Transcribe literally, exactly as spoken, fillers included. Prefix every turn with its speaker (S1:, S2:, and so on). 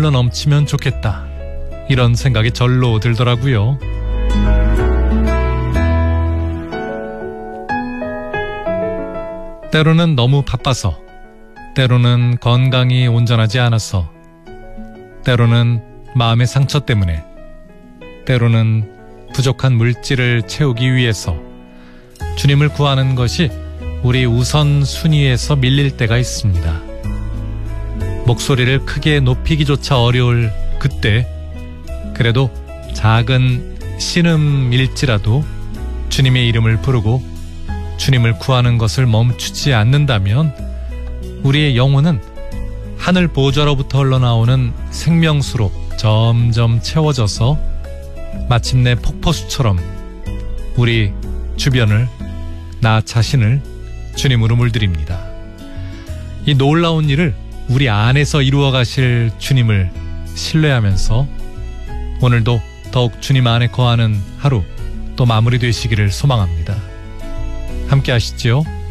S1: 흘러 넘치면 좋겠다. 이런 생각이 절로 들더라고요. 때로는 너무 바빠서, 때로는 건강이 온전하지 않아서, 때로는 마음의 상처 때문에, 때로는 부족한 물질을 채우기 위해서 주님을 구하는 것이 우리 우선순위에서 밀릴 때가 있습니다. 목소리를 크게 높이기조차 어려울 그때, 그래도 작은 신음일지라도 주님의 이름을 부르고 주님을 구하는 것을 멈추지 않는다면 우리의 영혼은 하늘 보좌로부터 흘러나오는 생명수로 점점 채워져서 마침내 폭포수처럼 우리 주변을, 나 자신을 주님으로 물들입니다. 이 놀라운 일을 우리 안에서 이루어 가실 주님을 신뢰하면서 오늘도 더욱 주님 안에 거하는 하루 또 마무리되시기를 소망합니다. 함께 하시지요.